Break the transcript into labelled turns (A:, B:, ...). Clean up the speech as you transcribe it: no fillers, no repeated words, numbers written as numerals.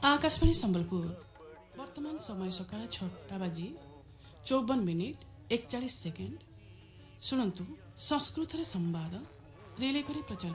A: आकाशवाणी संबलपुर वर्तमान समय सकाळ 6टा बाजी 54 मिनिट 41 सेकेंड। शुणु संस्कृत संवाद रिले करी प्रचार